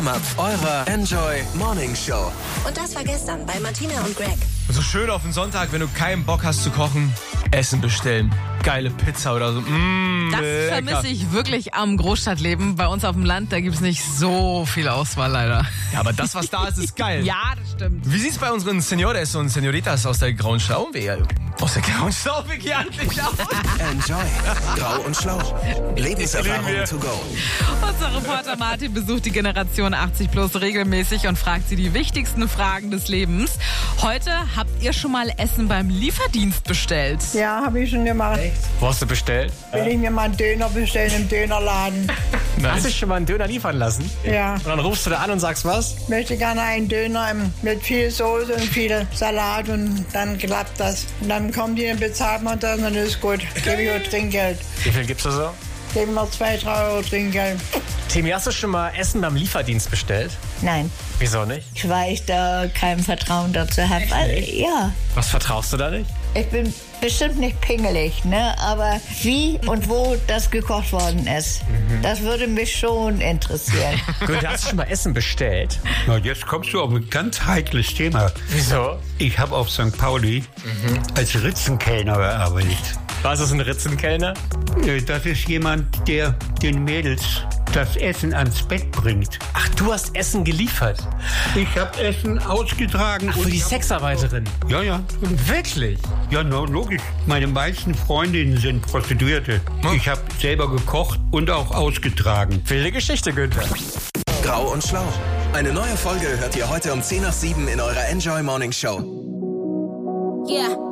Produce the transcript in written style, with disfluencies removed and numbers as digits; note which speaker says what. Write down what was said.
Speaker 1: Eurer Enjoy Morning Show.
Speaker 2: Und das war gestern bei Martina und Greg.
Speaker 3: So schön auf den Sonntag, wenn du keinen Bock hast zu kochen, Essen bestellen. Geile Pizza oder so.
Speaker 4: Das
Speaker 3: lecker.
Speaker 4: vermisse ich wirklich am Großstadtleben. Bei uns auf dem Land, da gibt es nicht so viel Auswahl leider.
Speaker 3: Ja, aber das, was da ist, ist geil.
Speaker 4: Ja, das stimmt.
Speaker 3: Wie sieht's bei unseren Senores und Senoritas aus der grauen Schlauenwehe? Aus der grauen Schlauenwehe eigentlich aus?
Speaker 1: Enjoy. Grau und Schlau. Lebenserfahrung to go.
Speaker 4: Unser Reporter Martin besucht die Generation 80 plus regelmäßig und fragt sie die wichtigsten Fragen des Lebens. Heute habt ihr schon mal Essen beim Lieferdienst bestellt?
Speaker 5: Ja, habe ich schon gemacht.
Speaker 3: Wo hast du bestellt?
Speaker 5: Will ich mir mal einen Döner bestellen im Dönerladen.
Speaker 6: Hast du schon mal einen Döner liefern lassen?
Speaker 5: Ja,
Speaker 6: Und dann rufst du da an und sagst was?
Speaker 5: ich möchte gerne einen Döner mit viel Soße und viel Salat und dann klappt das. Und dann kommt die, dann bezahlt man das und dann ist gut. Gebe ich auch Trinkgeld.
Speaker 6: Wie viel gibst du so?
Speaker 5: Geben wir 2-3 Euro Trinkgeld.
Speaker 6: Timmy, hast du schon mal Essen beim Lieferdienst bestellt?
Speaker 7: Nein,
Speaker 6: Wieso nicht?
Speaker 7: weil ich da kein Vertrauen dazu habe. Ja,
Speaker 6: Was vertraust du da nicht?
Speaker 7: ich bin bestimmt nicht pingelig, ne? Aber wie und wo das gekocht worden ist, das würde mich schon interessieren.
Speaker 6: Günther, hast du schon mal Essen bestellt?
Speaker 8: Na, jetzt kommst du auf ein ganz heikles Thema.
Speaker 6: Wieso?
Speaker 8: Ich habe auf St. Pauli als Ritzenkellner gearbeitet.
Speaker 6: Was ist ein Ritzenkellner?
Speaker 8: Das ist jemand, der den Mädels das Essen ans Bett bringt.
Speaker 6: Ach, du hast Essen geliefert.
Speaker 8: Ich habe Essen ausgetragen.
Speaker 6: Ach, für
Speaker 8: und
Speaker 6: die Sexarbeiterin.
Speaker 8: Ja.
Speaker 6: Wirklich?
Speaker 8: Ja, na, logisch. Meine meisten Freundinnen sind Prostituierte. Ich habe selber gekocht und auch ausgetragen.
Speaker 6: Wilde Geschichte, Günther.
Speaker 1: Grau und Schlau. Eine neue Folge hört ihr heute um 10 nach 7 in eurer Enjoy Morning Show.
Speaker 2: Yeah.